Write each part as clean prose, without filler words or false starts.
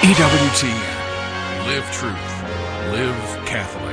EWTN. Live truth. Live Catholic.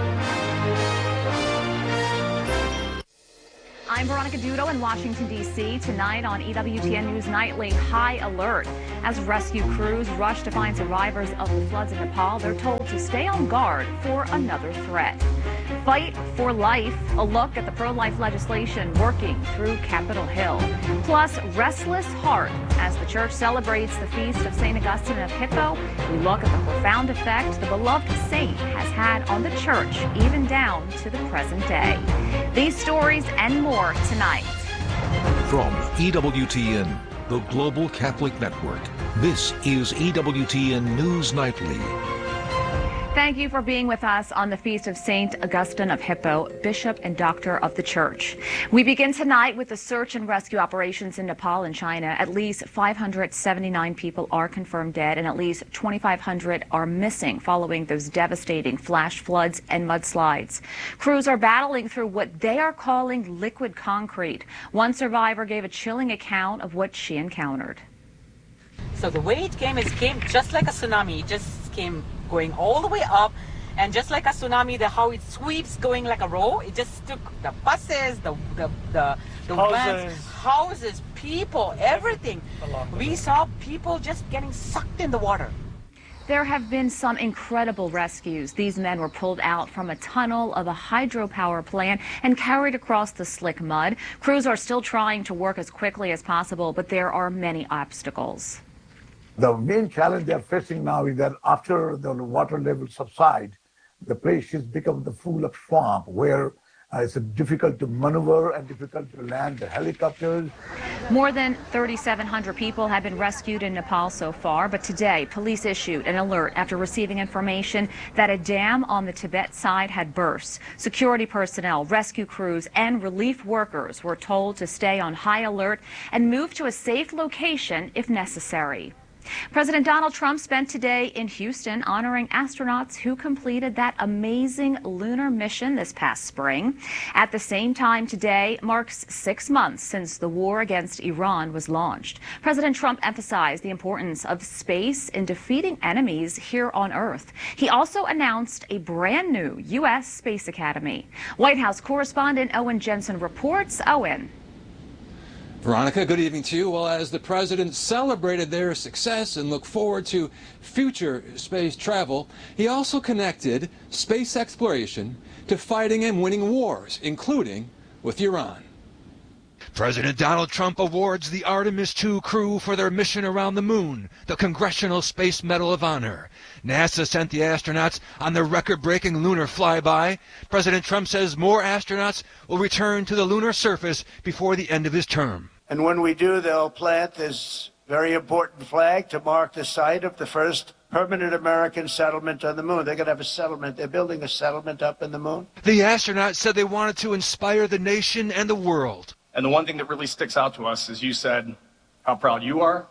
I'm Veronica Dudo in Washington, D.C. Tonight on EWTN News Nightly, high alert. As rescue crews rush to find survivors of the floods in Nepal, they're told to stay on guard for another threat. Fight for life, a look at the pro-life legislation working through Capitol Hill. Plus, restless heart as the church celebrates the feast of St. Augustine of Hippo. We look at the profound effect the beloved saint has had on the church, even down to the present day. These stories and more tonight. From EWTN, the Global Catholic Network, this is EWTN News Nightly. Thank you for being with us on the Feast of St. Augustine of Hippo, Bishop and Doctor of the Church. We begin tonight with the search and rescue operations in Nepal and China. At least 579 people are confirmed dead and at least 2,500 are missing following those devastating flash floods and mudslides. Crews are battling through what they are calling liquid concrete. One survivor gave a chilling account of what she encountered. So the way it came just like a tsunami. It just came going all the way up, and just like a tsunami, how it sweeps going like a row, it just took the buses, the vans, houses, people, everything. We saw people just getting sucked in the water. There have been some incredible rescues. These men were pulled out from a tunnel of a hydropower plant and carried across the slick mud. Crews are still trying to work as quickly as possible, but there are many obstacles. The main challenge they're facing now is that after the water level subside, the place has become the full of swamp where it's difficult to maneuver and difficult to land the helicopters. More than 3,700 people have been rescued in Nepal so far, but today police issued an alert after receiving information that a dam on the Tibet side had burst. Security personnel, rescue crews, and relief workers were told to stay on high alert and move to a safe location if necessary. President Donald Trump spent today in Houston honoring astronauts who completed that amazing lunar mission this past spring. At the same time, today marks 6 months since the war against Iran was launched. President Trump emphasized the importance of space in defeating enemies here on Earth. He also announced a brand new U.S. Space Academy. White House correspondent Owen Jensen reports. Owen. Veronica, good evening to you. Well, as the president celebrated their success and looked forward to future space travel, he also connected space exploration to fighting and winning wars, including with Iran. President Donald Trump awards the Artemis II crew for their mission around the moon the Congressional Space Medal of Honor. NASA sent the astronauts on the record-breaking lunar flyby. President Trump says more astronauts will return to the lunar surface before the end of his term. And when we do, they'll plant this very important flag to mark the site of the first permanent American settlement on the moon. They're going to have a settlement. They're building a settlement up in the moon. The astronauts said they wanted to inspire the nation and the world. And the one thing that really sticks out to us is you said how proud you are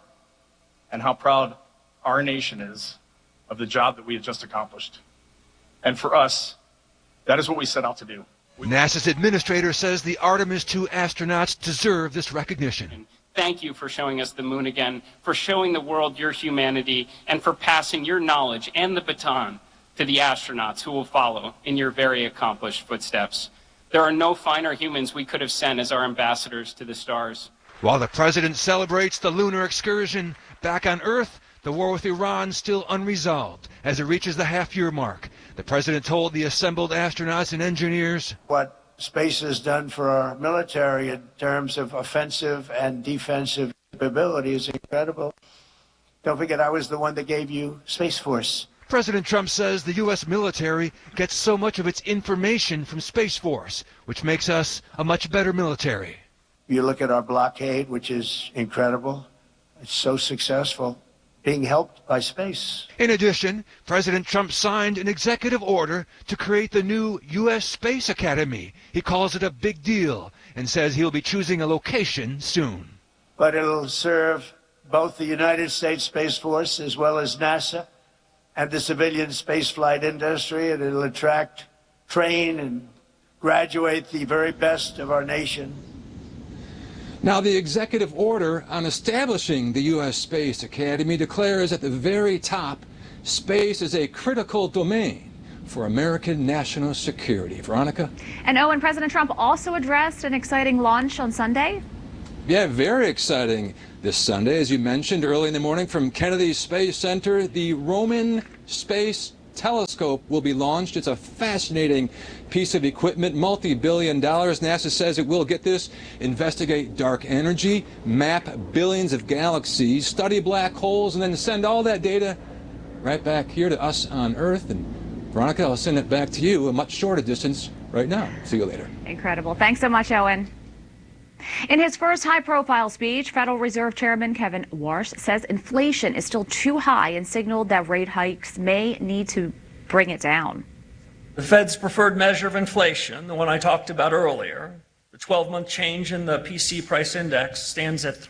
and how proud our nation is of the job that we have just accomplished. And for us, that is what we set out to do. NASA's administrator says the Artemis II astronauts deserve this recognition. Thank you for showing us the moon again, for showing the world your humanity, and for passing your knowledge and the baton to the astronauts who will follow in your very accomplished footsteps. There are no finer humans we could have sent as our ambassadors to the stars. While the president celebrates the lunar excursion back on Earth, the war with Iran still unresolved as it reaches the half-year mark. The president told the assembled astronauts and engineers, what space has done for our military in terms of offensive and defensive capability is incredible. Don't forget, I was the one that gave you Space Force. President Trump says the U.S. military gets so much of its information from Space Force, which makes us a much better military. You look at our blockade, which is incredible. It's so successful, being helped by space. In addition, President Trump signed an executive order to create the new U.S. Space Academy. He calls it a big deal and says he'll be choosing a location soon. But it'll serve both the United States Space Force as well as NASA and the civilian spaceflight industry, and it'll attract, train, and graduate the very best of our nation. Now, the executive order on establishing the U.S. Space Academy declares at the very top, space is a critical domain for American national security. Veronica? And Owen, President Trump also addressed an exciting launch on Sunday. Yeah, very exciting this Sunday. As you mentioned early in the morning from Kennedy Space Center, the Roman Space Telescope will be launched. It's a fascinating piece of equipment, multi-billion dollars. NASA says it will, get this, investigate dark energy, map billions of galaxies, study black holes, and then send all that data right back here to us on Earth. And Veronica, I'll send it back to you a much shorter distance right now. See you later. Incredible. Thanks so much, Owen. In his first high-profile speech, Federal Reserve Chairman Kevin Warsh says inflation is still too high and signaled that rate hikes may need to bring it down. The Fed's preferred measure of inflation, the one I talked about earlier, the 12-month change in the PC price index stands at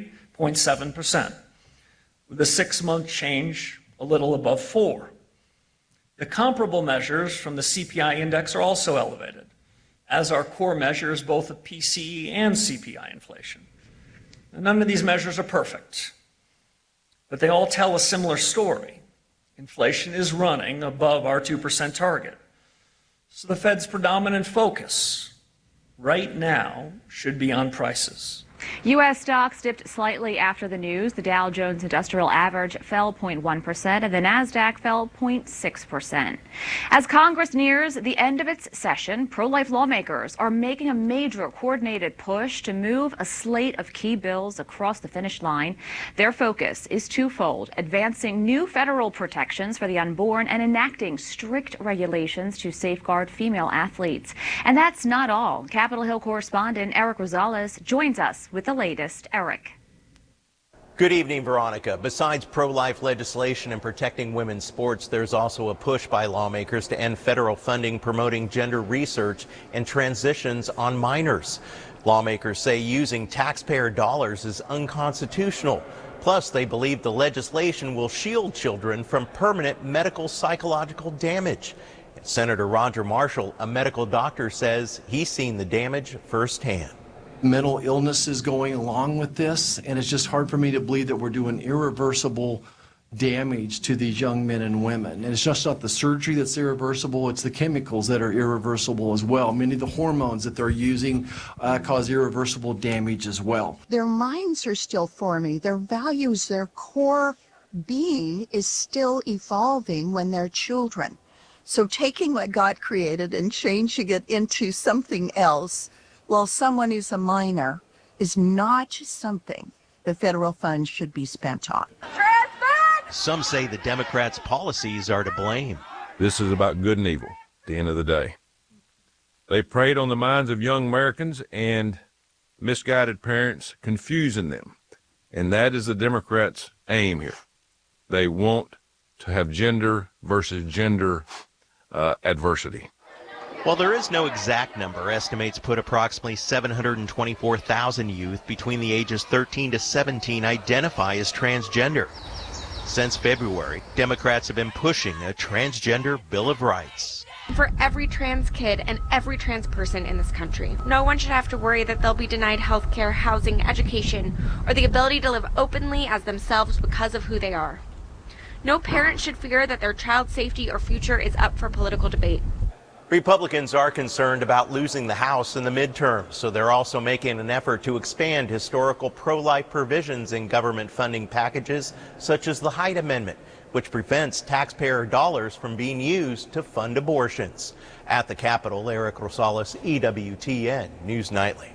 3.7%, with the 6-month change a little above 4%. The comparable measures from the CPI index are also elevated, as are core measures both of PCE and CPI inflation. None of these measures are perfect, but they all tell a similar story. Inflation is running above our 2% target. So the Fed's predominant focus right now should be on prices. U.S. stocks dipped slightly after the news. The Dow Jones Industrial Average fell 0.1% and the Nasdaq fell 0.6%. As Congress nears the end of its session, pro-life lawmakers are making a major coordinated push to move a slate of key bills across the finish line. Their focus is twofold: advancing new federal protections for the unborn and enacting strict regulations to safeguard female athletes. And that's not all. Capitol Hill correspondent Eric Rosales joins us with the latest. Eric. Good evening, Veronica. Besides pro-life legislation and protecting women's sports, there's also a push by lawmakers to end federal funding promoting gender research and transitions on minors. Lawmakers say using taxpayer dollars is unconstitutional. Plus, they believe the legislation will shield children from permanent medical psychological damage. Senator Roger Marshall, a medical doctor, says he's seen the damage firsthand. Mental illness is going along with this, and it's just hard for me to believe that we're doing irreversible damage to these young men and women. And it's just not the surgery that's irreversible, it's the chemicals that are irreversible as well. Many of the hormones that they're using cause irreversible damage as well. Their minds are still forming, their values, their core being is still evolving when they're children. So taking what God created and changing it into something else, while someone who's a minor, is not something the federal funds should be spent on. Some say the Democrats' policies are to blame. This is about good and evil at the end of the day. They preyed on the minds of young Americans and misguided parents, confusing them. And that is the Democrats' aim here. They want to have gender versus gender adversity. While there is no exact number, estimates put approximately 724,000 youth between the ages 13 to 17 identify as transgender. Since February, Democrats have been pushing a transgender Bill of Rights. For every trans kid and every trans person in this country, no one should have to worry that they'll be denied health care, housing, education, or the ability to live openly as themselves because of who they are. No parent should fear that their child's safety or future is up for political debate. Republicans are concerned about losing the House in the midterms, so they're also making an effort to expand historical pro-life provisions in government funding packages, such as the Hyde Amendment, which prevents taxpayer dollars from being used to fund abortions. At the Capitol, Eric Rosales, EWTN News Nightly.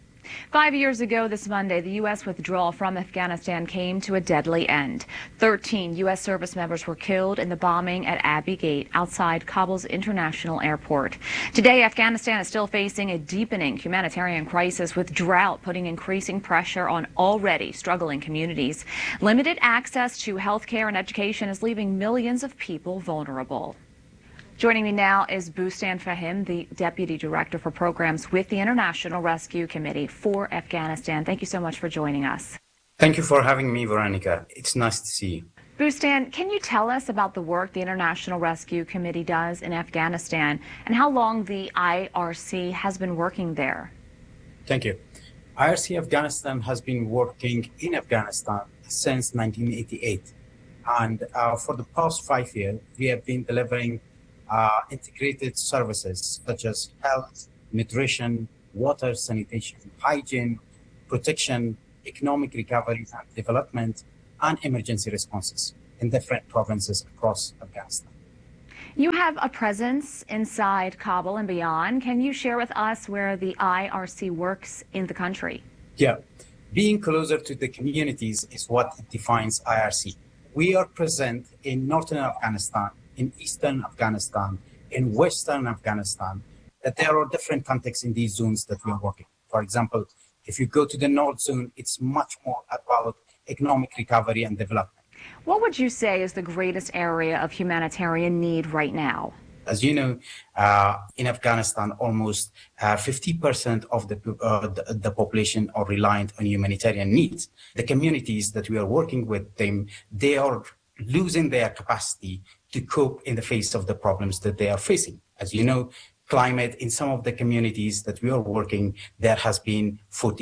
5 years ago this Monday, the U.S. withdrawal from Afghanistan came to a deadly end. 13 U.S. service members were killed in the bombing at Abbey Gate outside Kabul's international airport. Today, Afghanistan is still facing a deepening humanitarian crisis, with drought putting increasing pressure on already struggling communities. Limited access to health care and education is leaving millions of people vulnerable. Joining me now is Bustan Fahim, the Deputy Director for Programs with the International Rescue Committee for Afghanistan. Thank you so much for joining us. Thank you for having me, Veronica. It's nice to see you. Bustan, can you tell us about the work the International Rescue Committee does in Afghanistan and how long the IRC has been working there? Thank you. IRC Afghanistan has been working in Afghanistan since 1988. And for the past 5 years, we have been delivering integrated services such as health, nutrition, water, sanitation, hygiene, protection, economic recovery and development, and emergency responses in different provinces across Afghanistan. You have a presence inside Kabul and beyond. Can you share with us where the IRC works in the country? Yeah, being closer to the communities is what defines IRC. We are present in northern Afghanistan, in eastern Afghanistan, in western Afghanistan. That there are different contexts in these zones that we are working. For example, if you go to the North Zone, it's much more about economic recovery and development. What would you say is the greatest area of humanitarian need right now? As you know, in Afghanistan, almost 50% of the population are reliant on humanitarian needs. The communities that we are working with them, they are losing their capacity to cope in the face of the problems that they are facing. As you know, climate in some of the communities that we are working, there has been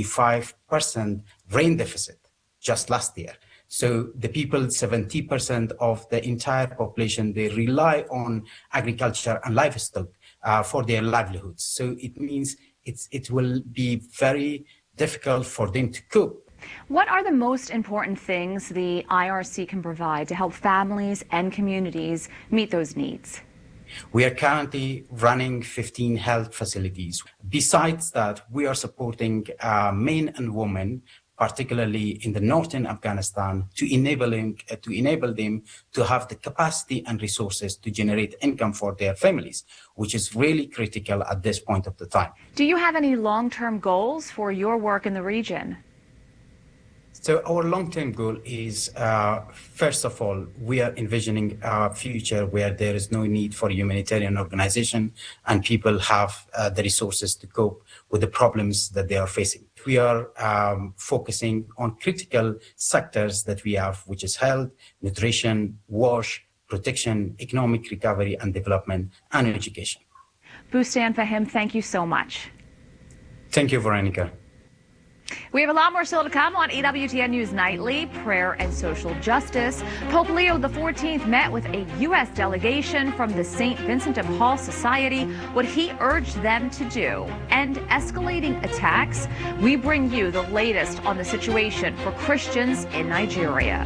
45% rain deficit just last year. So the people, 70% of the entire population, they rely on agriculture and livestock for their livelihoods. So it means it will be very difficult for them to cope. What are the most important things the IRC can provide to help families and communities meet those needs? We are currently running 15 health facilities. Besides that, we are supporting men and women, particularly in the northern Afghanistan, to enable them to have the capacity and resources to generate income for their families, which is really critical at this point of the time. Do you have any long-term goals for your work in the region? So our long-term goal is, first of all, we are envisioning a future where there is no need for humanitarian organization and people have the resources to cope with the problems that they are facing. We are focusing on critical sectors that we have, which is health, nutrition, wash, protection, economic recovery and development, and education. Bustan Fahim, thank you so much. Thank you, Veronica. We have a lot more still to come on EWTN News Nightly. Prayer and social justice. Pope Leo XIV met with a U.S. delegation from the St. Vincent de Paul Society. What he urged them to do. And escalating attacks. We bring you the latest on the situation for Christians in Nigeria.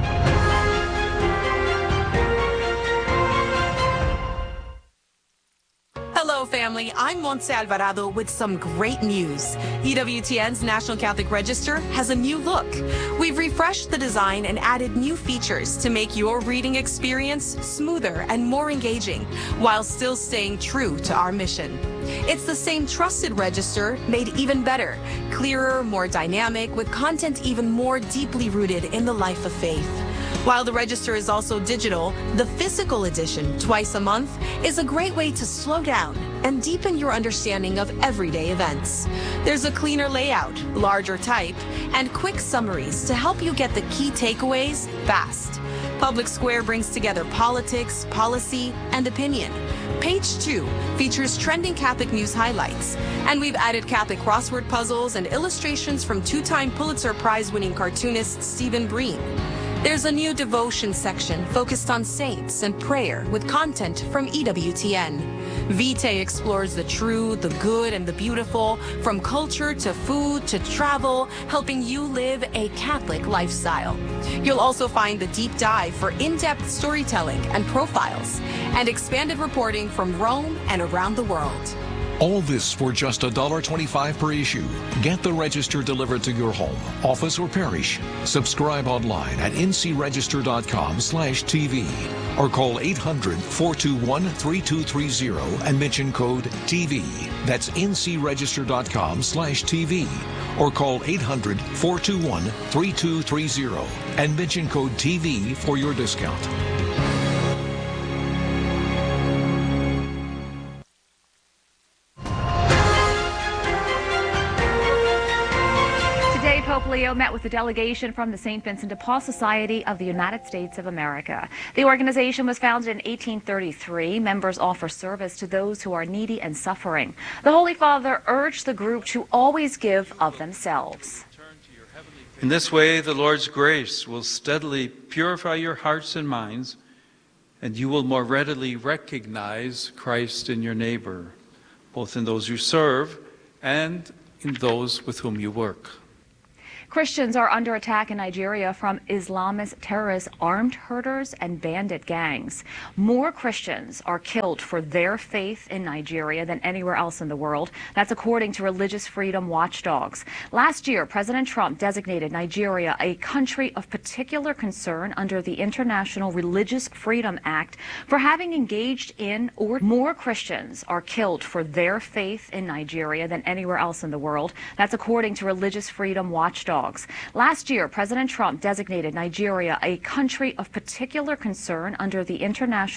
Hello, family. I'm Montse Alvarado with some great news. EWTN's National Catholic Register has a new look. We've refreshed the design and added new features to make your reading experience smoother and more engaging, while still staying true to our mission. It's the same trusted register, made even better, clearer, more dynamic, with content even more deeply rooted in the life of faith. While the register is also digital, the physical edition, twice a month, is a great way to slow down and deepen your understanding of everyday events. There's a cleaner layout, larger type, and quick summaries to help you get the key takeaways fast. Public Square brings together politics, policy, and opinion. Page 2 features trending Catholic news highlights, and we've added Catholic crossword puzzles and illustrations from two-time Pulitzer Prize-winning cartoonist Stephen Breen. There's a new devotion section focused on saints and prayer with content from EWTN. Vitae explores the true, the good, and the beautiful, from culture to food to travel, helping you live a Catholic lifestyle. You'll also find the deep dive for in-depth storytelling and profiles, and expanded reporting from Rome and around the world. All this for just $1.25 per issue. Get the register delivered to your home, office, or parish. Subscribe online at ncregister.com/TV or call 800-421-3230 and mention code TV. That's ncregister.com/TV or call 800-421-3230 and mention code TV for your discount. Leo met with a delegation from the St. Vincent de Paul Society of the United States of America. The organization was founded in 1833. Members offer service to those who are needy and suffering. The Holy Father urged the group to always give of themselves. In this way, the Lord's grace will steadily purify your hearts and minds, and you will more readily recognize Christ in your neighbor, both in those you serve and in those with whom you work. Christians are under attack in Nigeria from Islamist terrorists, armed herders, and bandit gangs. More Christians are killed for their faith in Nigeria than anywhere else in the world. That's according to religious freedom watchdogs. Last year, President Trump designated Nigeria a country of particular concern under the International Religious Freedom Act for having engaged in or more Christians are killed for their faith in Nigeria than anywhere else in the world. That's according to religious freedom watchdogs. Last year, President Trump designated Nigeria a country of particular concern under the International